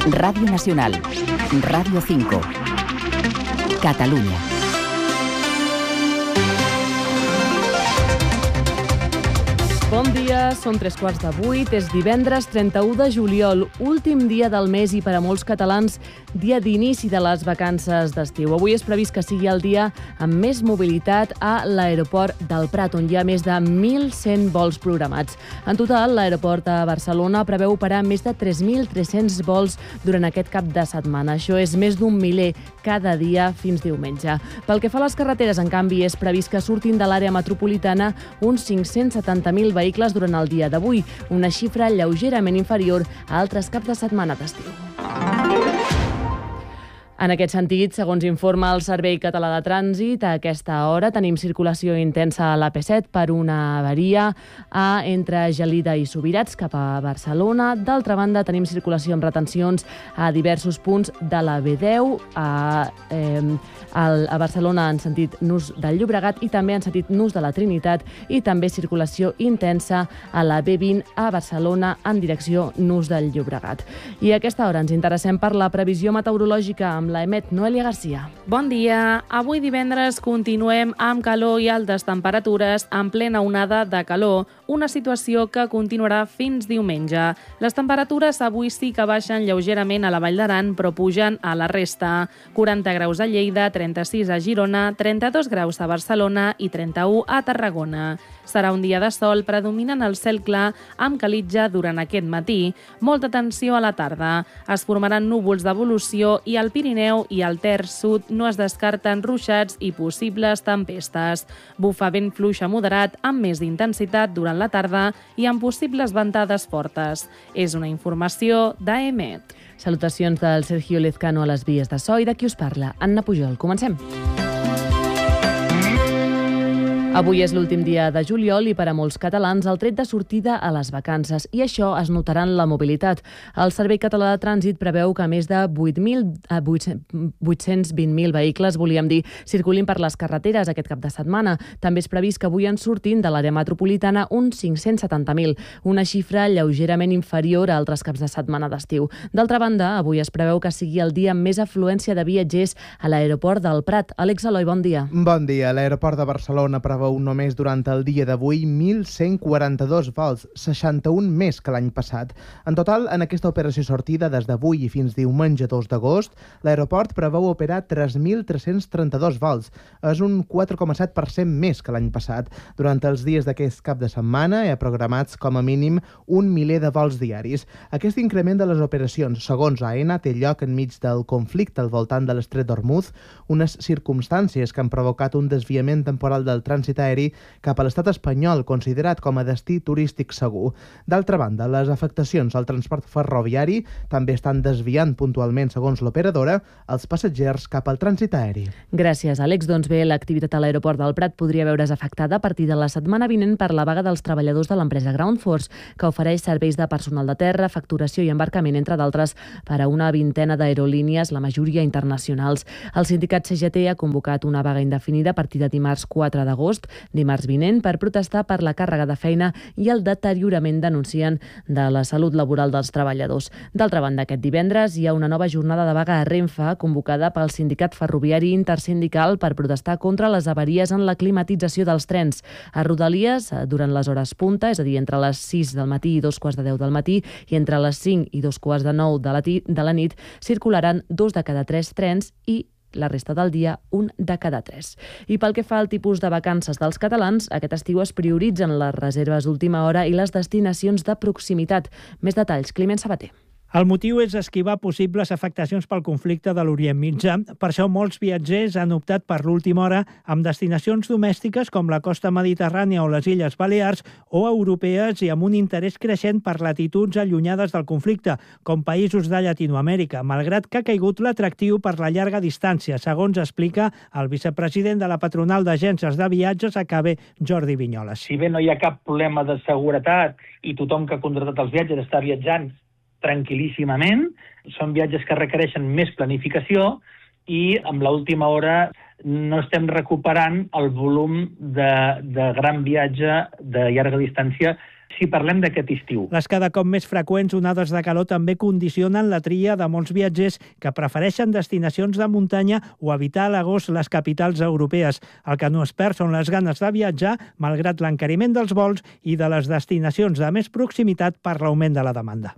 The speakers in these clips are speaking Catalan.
Radio Nacional, Radio 5, Catalunya. Bon dia, són 7:45, és divendres 31 de juliol, últim dia del mes i per a molts catalans dia d'inici de les vacances d'estiu. Avui és previst que sigui el dia amb més mobilitat a l'aeroport del Prat, on hi ha més de 1.100 vols programats. En total, l'aeroport de Barcelona preveu operar més de 3.300 vols durant aquest cap de setmana. Això és més d'un miler cada dia fins diumenge. Pel que fa a les carreteres, en canvi, és previst que surtin de l'àrea metropolitana uns 570.000 vehicles durant el dia d'avui, una xifra lleugerament inferior a altres caps de setmana d'estiu. En aquest sentit, segons informa el Servei Català de Trànsit, a aquesta hora tenim circulació intensa a l'AP7 per una avaria entre Gelida i Subirats cap a Barcelona. D'altra banda, tenim circulació amb retencions a diversos punts de la B10 a Barcelona en sentit Nus del Llobregat i també en sentit Nus de la Trinitat, i també circulació intensa a la B20 a Barcelona en direcció Nus del Llobregat. I a aquesta hora ens interessem per la previsió meteorològica amb la EMET. Noelia Garcia. Bon dia. Avui divendres continuem amb calor i altes temperatures en plena onada de calor, una situació que continuarà fins diumenge. Les temperatures avui sí que baixen lleugerament a la Vall d'Aran, però pugen a la resta. 40 graus a Lleida, 36 a Girona, 32 graus a Barcelona i 31 a Tarragona. Serà un dia de sol predominant el cel clar amb calitja durant aquest matí. Molta tensió a la tarda. Es formaran núvols d'evolució i al Pirineu i al Ter Sud no es descarten ruixats i possibles tempestes. Bufa vent fluix a moderat amb més intensitat durant la tarda i amb possibles ventades fortes. És una informació d'AEMET. Salutacions del Sergio Lezcano a les vies de so i de qui us parla, Anna Pujol. Comencem. Avui és l'últim dia de juliol i per a molts catalans el tret de sortida a les vacances, i això es notarà en la mobilitat. El Servei Català de Trànsit preveu que més de 820.000 vehicles, volíem dir, circulin per les carreteres aquest cap de setmana. També és previst que avui en surtin de l'àrea metropolitana uns 570.000, una xifra lleugerament inferior a altres caps de setmana d'estiu. D'altra banda, avui es preveu que sigui el dia amb més afluència de viatgers a l'aeroport del Prat. Àlex Eloi, bon dia. Bon dia. L'aeroport de Barcelona preveu només durant el dia d'avui 1.142 vols, 61 més que l'any passat. En total, en aquesta operació sortida des d'avui i fins diumenge 2 d'agost, l'aeroport preveu operar 3.332 vols. És un 4,7% més que l'any passat. Durant els dies d'aquest cap de setmana hi ha programats com a mínim un miler de vols diaris. Aquest increment de les operacions, segons AENA, té lloc enmig del conflicte al voltant de l'Estret d'Hormuz, unes circumstàncies que han provocat un desviament temporal del trànsit aeri cap a l'estat espanyol, considerat com a destí turístic segur. D'altra banda, les afectacions al transport ferroviari també estan desviant puntualment, segons l'operadora, els passatgers cap al trànsit aeri. Gràcies, Àlex. Doncs bé, l'activitat a l'aeroport del Prat podria veure's afectada a partir de la setmana vinent per la vaga dels treballadors de l'empresa Ground Force, que ofereix serveis de personal de terra, facturació i embarcament, entre d'altres, per a una vintena d'aerolínies, la majoria internacionals. El sindicat CGT ha convocat una vaga indefinida a partir de dimarts 4 d'agost, dimarts vinent, per protestar per la càrrega de feina i el deteriorament, denuncien, de la salut laboral dels treballadors. D'altra banda, aquest divendres hi ha una nova jornada de vaga a Renfe convocada pel Sindicat Ferroviari Intersindical per protestar contra les avaries en la climatització dels trens. A Rodalies, durant les hores punta, és a dir, entre les 6 del matí i 2:15 del matí, i entre les 5 i 2:15 de la nit, circularan 2 de cada 3 trens i la resta del dia, 1 de cada 3. I pel que fa al tipus de vacances dels catalans, aquest estiu es prioritzen les reserves d'última hora i les destinacions de proximitat. Més detalls, Climent Sabater. El motiu és esquivar possibles afectacions pel conflicte de l'Orient Mitjà. Per això molts viatgers han optat per l'última hora amb destinacions domèstiques com la costa mediterrània o les Illes Balears, o europees i amb un interès creixent per latituds allunyades del conflicte, com països de Llatinoamèrica, malgrat que ha caigut l'atractiu per la llarga distància, segons explica el vicepresident de la patronal d'agències de viatges ACABE, Jordi Vinyoles. Si bé no hi ha cap problema de seguretat i tothom que ha contractat els viatges està viatjant tranquil·líssimament, són viatges que requereixen més planificació i amb l'última hora no estem recuperant el volum de gran viatge de llarga distància si parlem d'aquest estiu. Les cada cop més freqüents onades de calor també condicionen la tria de molts viatgers que prefereixen destinacions de muntanya o evitar a l'agost les capitals europees. El que no es perd són les ganes de viatjar, malgrat l'encariment dels vols i de les destinacions de més proximitat per l'augment de la demanda.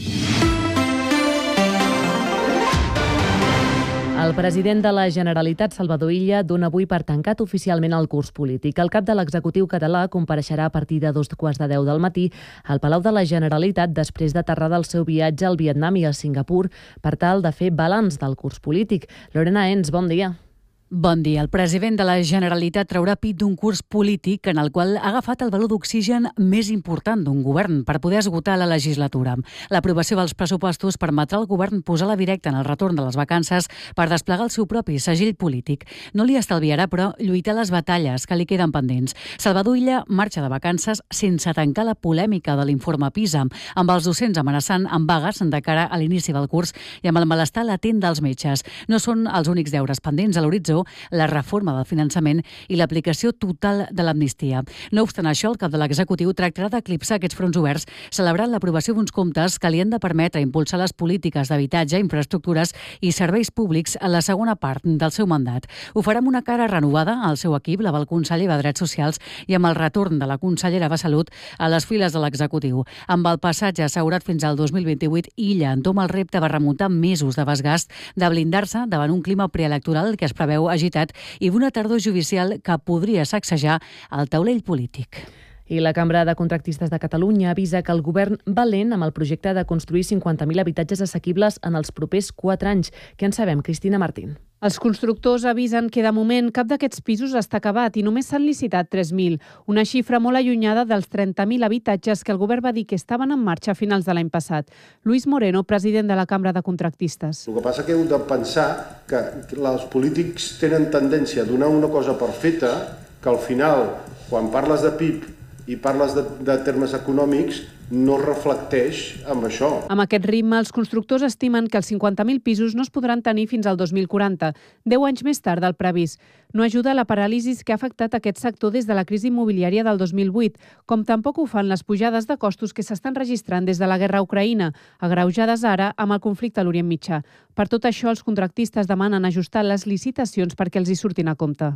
El president de la Generalitat, Salvador Illa, dona avui per tancat oficialment el curs polític. El cap de l'executiu català compareixerà a partir de 2:15 del matí al Palau de la Generalitat després d'aterrar del seu viatge al Vietnam i a Singapur per tal de fer balanç del curs polític. Lorena Ens, bon dia. Bon dia. El president de la Generalitat traurà pit d'un curs polític en el qual ha agafat el valor d'oxigen més important d'un govern per poder esgotar la legislatura. L'aprovació dels pressupostos permetrà al govern posar la directa en el retorn de les vacances per desplegar el seu propi segell polític. No li estalviarà, però, lluitar les batalles que li queden pendents. Salvador Illa marxa de vacances sense tancar la polèmica de l'informe PISA, amb els docents amenaçant amb vagues de cara a l'inici del curs i amb el malestar latent dels metges. No són els únics deures pendents a l'horitzó, la reforma del finançament i l'aplicació total de l'amnistia. No obstant això, el cap de l'executiu tractarà d'eclipsar aquests fronts oberts, celebrant l'aprovació d'uns comptes que li han de permetre impulsar les polítiques d'habitatge, infraestructures i serveis públics a la segona part del seu mandat. Ho farà amb una cara renovada al seu equip, la del conseller de Drets Socials, i amb el retorn de la consellera de Salut a les files de l'executiu. Amb el passatge assegurat fins al 2028, Illa entoma el repte de remuntar mesos de desgast, de blindar-se davant un clima preelectoral que es preveu agitat i d'una tardor judicial que podria sacsejar el taulell polític. I la Cambra de Contractistes de Catalunya avisa que el govern va lent amb el projecte de construir 50.000 habitatges assequibles en els propers 4 anys. Què en sabem, Cristina Martín? Els constructors avisen que de moment cap d'aquests pisos està acabat i només s'han licitat 3.000, una xifra molt allunyada dels 30.000 habitatges que el govern va dir que estaven en marxa a finals de l'any passat. Luis Moreno, president de la Cambra de Contractistes. El que passa que heu de pensar que els polítics tenen tendència a donar una cosa per feta que al final, quan parles de PIB i parles de termes econòmics, no reflecteix amb això. Amb aquest ritme, els constructors estimen que els 50.000 pisos no es podran tenir fins al 2040, 10 anys més tard del previst. No ajuda la paràlisi que ha afectat aquest sector des de la crisi immobiliària del 2008, com tampoc ho fan les pujades de costos que s'estan registrant des de la guerra a Ucraïna, agreujades ara amb el conflicte a l'Orient Mitjà. Per tot això, els contractistes demanen ajustar les licitacions perquè els hi surtin a compte.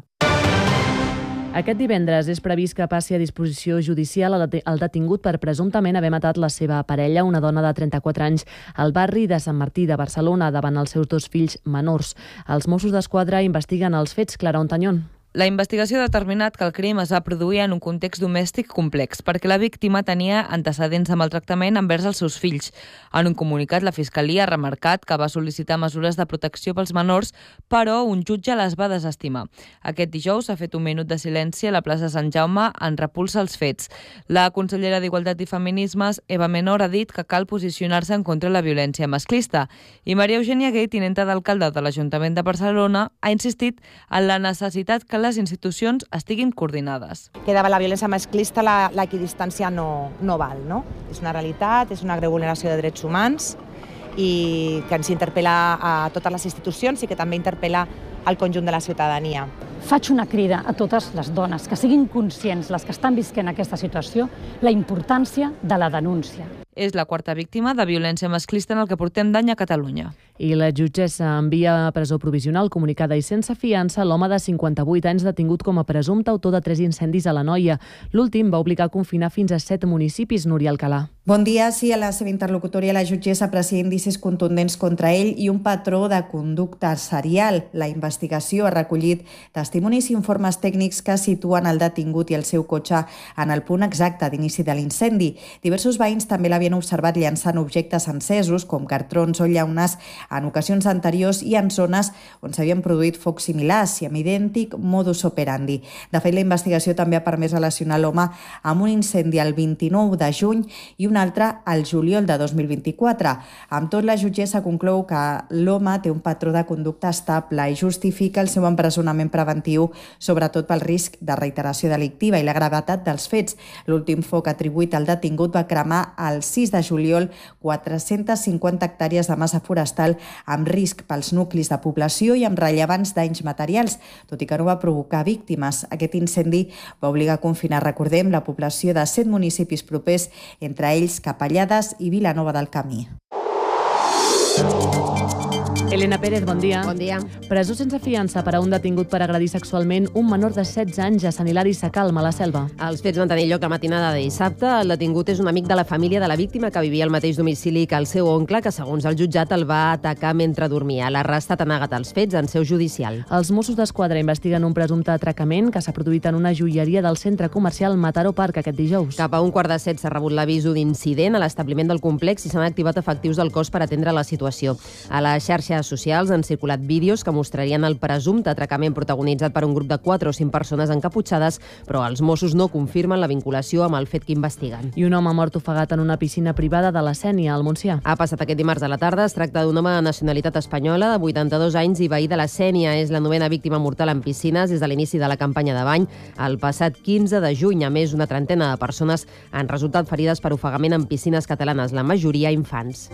Aquest divendres és previst que passi a disposició judicial el detingut per presumptament haver matat la seva parella, una dona de 34 anys, al barri de Sant Martí de Barcelona, davant els seus 2 fills menors. Els Mossos d'Esquadra investiguen els fets. Clara Ontañón. La investigació ha determinat que el crim es va produir en un context domèstic complex, perquè la víctima tenia antecedents de maltractament envers els seus fills. En un comunicat, la Fiscalia ha remarcat que va sol·licitar mesures de protecció pels menors, però un jutge les va desestimar. Aquest dijous s'ha fet un minut de silenci a la plaça Sant Jaume en repulsa als fets. La consellera d'Igualtat i Feminismes, Eva Menor, ha dit que cal posicionar-se en contra la violència masclista. I Maria Eugènia Gay, tinenta d'alcalde de l'Ajuntament de Barcelona, ha insistit en la necessitat que les institucions estiguin coordinades. Que davant la violència masclista l'equidistància no val, no? És una realitat, és una greu vulneració de drets humans i que ens interpel·la a totes les institucions i que també interpel·la al conjunt de la ciutadania. Faig una crida a totes les dones que siguin conscients, les que estan visquent aquesta situació, la importància de la denúncia. És la 4a víctima de violència masclista en el que portem d'any a Catalunya. I la jutgessa envia a presó provisional comunicada i sense fiança l'home de 58 anys detingut com a presumpte autor de 3 incendis a l'Anoia. L'últim va obligar a confinar fins a 7 municipis. Núria Alcalà. Bon dia. Sí, a la seva interlocutòria la jutgessa aprecia indicis contundents contra ell i un patró de conducta serial. La investigació ha recollit testimonis i informes tècnics que situen el detingut i el seu cotxe en el punt exacte d'inici de l'incendi. Diversos veïns també l'havien observat llançant objectes encesos, com cartrons o llaunes, en ocasions anteriors i en zones on s'havien produït focs similars i amb idèntic modus operandi. De fet, la investigació també ha permès relacionar l'home amb un incendi el 29 de juny i un altre al juliol de 2024. Amb tot, la jutgessa conclou que l'home té un patró de conducta estable i justifica el seu empresonament preventiu, sobretot pel risc de reiteració delictiva i la gravetat dels fets. L'últim foc atribuït al detingut va cremar el 6 de juliol 450 hectàrees de massa forestal amb risc pels nuclis de població i amb rellevants danys materials, tot i que no va provocar víctimes. Aquest incendi va obligar a confinar, recordem, la població de 7 municipis propers, entre ells Capellades i Vilanova del Camí. Elena Pérez, bon dia. Bon dia. Presó sense fiança per a un detingut per agredir sexualment un menor de 16 anys a Sant Hilari Sacalm, a la Selva. Els fets van tenir lloc la matinada de dissabte. El detingut és un amic de la família de la víctima que vivia al mateix domicili que el seu oncle, que segons el jutjat el va atacar mentre dormia. L'arrestat ha negat els fets en seu judicial. Els Mossos d'Esquadra investiguen un presumpte atracament que s'ha produït en una joieria del centre comercial Mataró Park aquest dijous. Cap a 1:15 s'ha rebut l'avís d'incident a l'establiment del complex i s'han activat efectius del cos per atendre la situació. A les xarxes socials han circulat vídeos que mostrarien el presumpte atracament protagonitzat per un grup de 4 o 5 persones encaputxades, però els Mossos no confirmen la vinculació amb el fet que investiguen. I un home ha mort ofegat en una piscina privada de la Sénia, al Montsià. Ha passat aquest dimarts a la tarda. Es tracta d'un home de nacionalitat espanyola de 82 anys i veí de la Sénia. És la 9ª víctima mortal en piscines des de l'inici de la campanya de bany. El passat 15 de juny, a més, una trentena de persones han resultat ferides per ofegament en piscines catalanes, la majoria infants.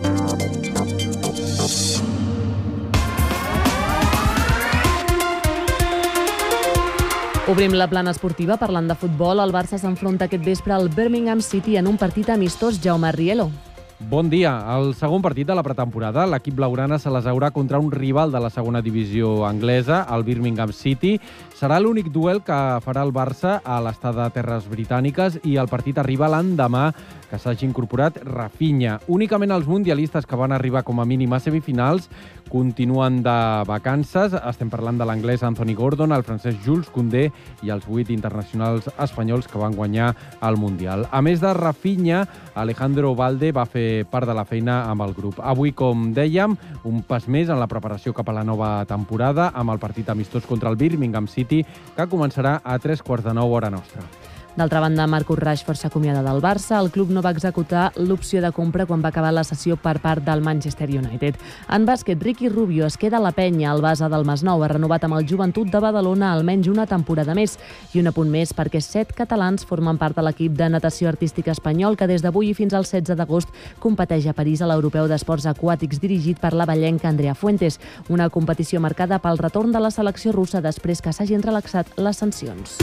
Obrim la plana esportiva parlant de futbol. El Barça s'enfronta aquest vespre al Birmingham City en un partit amistós. Jaume Rielo. Bon dia. El segon partit de la pretemporada, l'equip blaugrana se les haurà contra un rival de la segona divisió anglesa, el Birmingham City. Serà l'únic duel que farà el Barça a l'estat de Terres Britàniques i el partit arriba l'endemà que s'hagi incorporat Rafinha. Únicament els mundialistes que van arribar com a mínim a semifinals continuen de vacances. Estem parlant de l'anglès Anthony Gordon, el francès Jules Koundé i els 8 internacionals espanyols que van guanyar el Mundial. A més de Rafinha, Alejandro Balde va fer part de la feina amb el grup. Avui, com dèiem, un pas més en la preparació cap a la nova temporada amb el partit amistós contra el Birmingham City, que començarà a 8:45 hora nostra. D'altra banda, Marcus Rashford s'acomiada del Barça. El club no va executar l'opció de compra quan va acabar la sessió per part del Manchester United. En bàsquet, Ricky Rubio es queda a la penya. El base del Masnou ha renovat amb el Joventut de Badalona almenys una temporada més. I un apunt més perquè 7 catalans formen part de l'equip de natació artística espanyol que des d'avui fins al 16 d'agost competeix a París a l'Europeu d'Esports Aquàtics dirigit per la ballenca Andrea Fuentes. Una competició marcada pel retorn de la selecció russa després que s'hagin relaxat les sancions.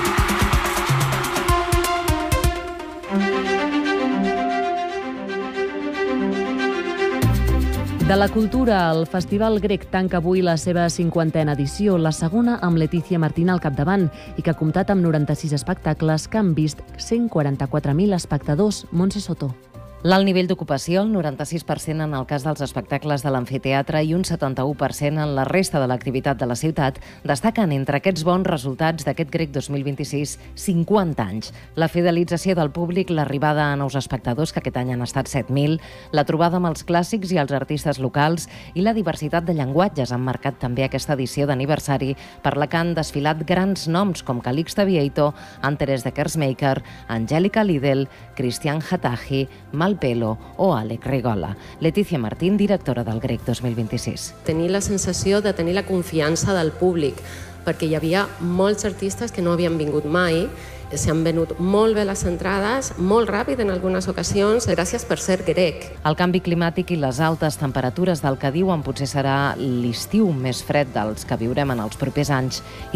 De la cultura, el Festival Grec tanca avui la seva 50a edició, la segona amb Letícia Martín al capdavant, i que ha comptat amb 96 espectacles que han vist 144.000 espectadors. Montse Soto. L'alt nivell d'ocupació, el 96% en el cas dels espectacles de l'amfiteatre i un 71% en la resta de l'activitat de la ciutat, destaquen entre aquests bons resultats d'aquest Grec 2026 50 anys. La fidelització del públic, l'arribada a nous espectadors, que aquest any han estat 7.000, la trobada amb els clàssics i els artistes locals i la diversitat de llenguatges han marcat també aquesta edició d'aniversari per la que han desfilat grans noms com Calixte Vieito, Antares de Kersmaker, Angélica Lidl, Cristian Hataji, Malpelo o Àlex Rigola. Letícia Martín, directora del Grec 2026. Tenir la sensació de tenir la confiança del públic, perquè hi havia molts artistes que no havien vingut mai, s'han venut molt bé les entrades, molt ràpid en algunes ocasions, gràcies per ser grec. El canvi climàtic i les altes temperatures del que diuen potser serà l'estiu més fred dels que viurem en els propers anys i